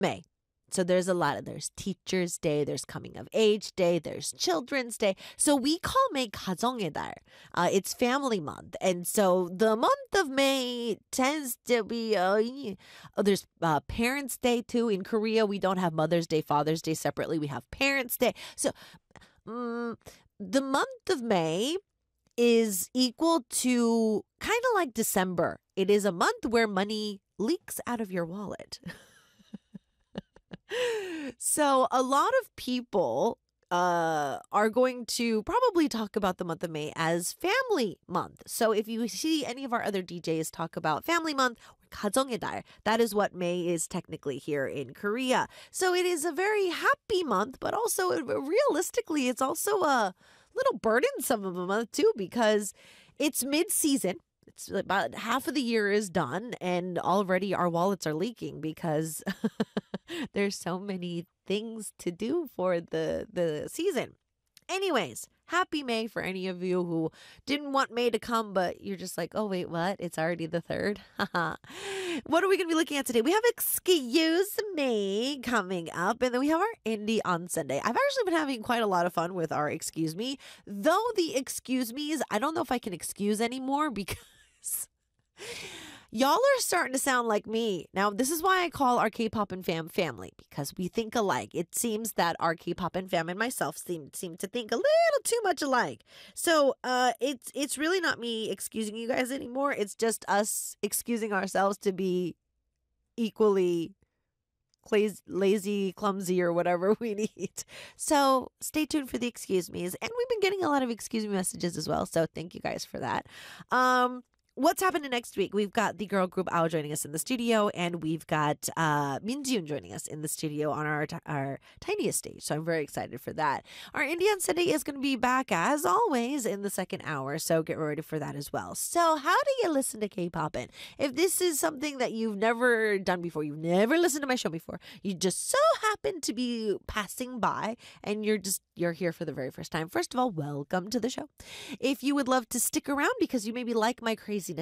May. So there's Teacher's Day, there's Coming of Age Day, there's Children's Day. So we call May 가정의 달. It's family month. And so the month of May tends to be, there's Parents' Day too. In Korea, we don't have Mother's Day, Father's Day separately. We have Parents' Day. So the month of May is equal to kind of like December. It is a month where money leaks out of your wallet. So a lot of people are going to probably talk about the month of May as Family Month. So if you see any of our other DJs talk about Family Month or 가정의 달, that is what May is technically here in Korea. So it is a very happy month, but also realistically, it's also a little burdensome of a month too because it's mid-season. It's about half of the year is done and already our wallets are leaking because there's so many things to do for the season. Anyways, happy May for any of you who didn't want May to come, but you're just like, oh, wait, what? It's already the 3rd? What are we going to be looking at today? We have Excuse Me coming up, and then we have our Indie on Sunday. I've actually been having quite a lot of fun with our Excuse Me, though the Excuse Me's, I don't know if I can excuse anymore because y'all are starting to sound like me. Now, this is why I call our K-pop and fam family, because we think alike. It seems that our K-pop and fam and myself seem to think a little too much alike. So it's really not me excusing you guys anymore. It's just us excusing ourselves to be equally lazy, clumsy, or whatever we need. So stay tuned for the Excuse Me's. And we've been getting a lot of Excuse Me messages as well. So thank you guys for that. What's happening next week? We've got the girl group OW joining us in the studio, and we've got Min Ji-yoon joining us in the studio on our tiniest stage. So I'm very excited for that. Our Indie on Sunday is going to be back, as always, in the second hour. So get ready for that as well. So how do you listen to K-Popin'? If this is something that you've never done before, you've never listened to my show before, you just so happen to be passing by, and you're here for the very first time. First of all, welcome to the show. If you would love to stick around because you maybe like my craziness,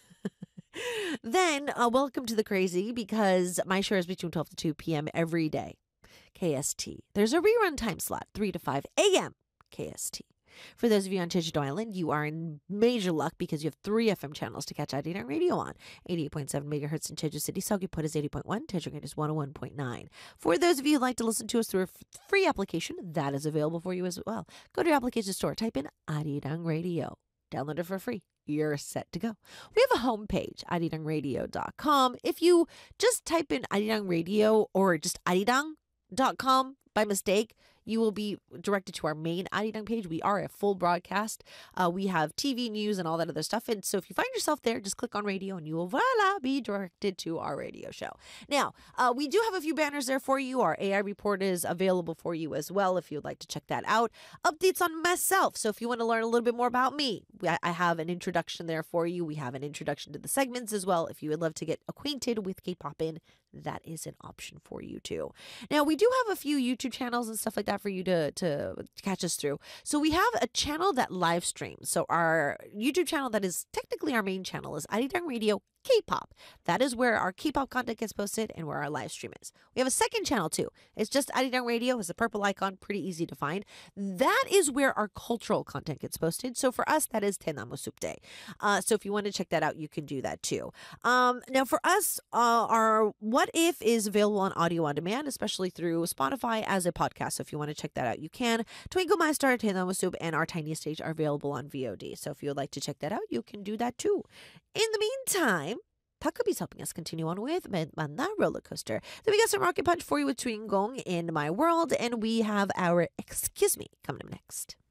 then welcome to the crazy, because my show is between 12 to 2 p.m. every day, KST. There's a rerun time slot, 3 to 5 a.m. KST. For those of you on Jeju-do Island, you are in major luck because you have 3 FM channels to catch Arirang Radio on. 88.7 megahertz in Jeju City. Seogwipo is 80.1. Daejeon is 101.9. For those of you who'd like to listen to us through a free application, that is available for you as well. Go to your application store, type in Arirang Radio. Download it for free. You're set to go. We have a homepage, arirangradio.com. If you just type in Arirang Radio or just arirang.com by mistake, you will be directed to our main Arirang page. We are a full broadcast. We have TV news and all that other stuff. And so if you find yourself there, just click on radio and you will, voila, be directed to our radio show. Now, we do have a few banners there for you. Our AI report is available for you as well if you'd like to check that out. Updates on myself. So if you want to learn a little bit more about me, I have an introduction there for you. We have an introduction to the segments as well. If you would love to get acquainted with K-Popin', that is an option for you too. Now, we do have a few YouTube channels and stuff like that for you to catch us through. So we have a channel that live streams. So our YouTube channel that is technically our main channel is Arirang Radio K-pop. That is where our K-pop content gets posted and where our live stream is. We have a second channel too. It's just Arirang Radio. It's a purple icon, pretty easy to find. That is where our cultural content gets posted. So for us, that is Tenamu Soup Day. So if you want to check that out, you can do that too. Now for us, our What If is available on audio on demand, especially through Spotify as a podcast. So if you want to check that out, you can. Twinkle My Star, Tenamu Soup, and our Tiniest Stage are available on VOD. So if you would like to check that out, you can do that too. In the meantime, Takabi's helping us continue on with Manna Roller Coaster. Then we got some Rocket Punch for you with Twingong in My World, and we have our Excuse Me coming up next.